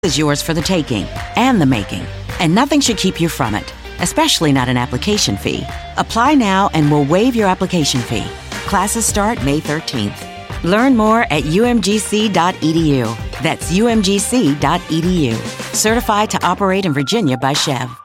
is yours for the taking and the making, and nothing should keep you from it, especially not an application fee. Apply now and we'll waive your application fee. Classes start May 13th. Learn more at umgc.edu. That's umgc.edu. Certified to operate in Virginia by Chev.